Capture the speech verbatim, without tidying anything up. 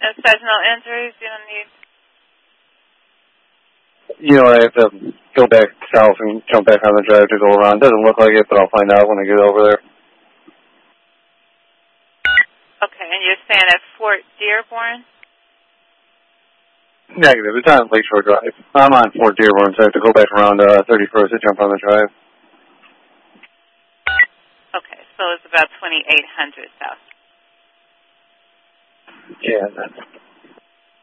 incisional injuries? You don't need... You know, I have to go back south and jump back on the drive to go around. Doesn't look like it, but I'll find out when I get over there. Okay, and you're staying at Fort Dearborn? Negative. It's on Lakeshore Drive. I'm on Fort Dearborn, so I have to go back around uh, thirty-first to jump on the drive. Okay, so it's about twenty-eight hundred south. Yeah, that's...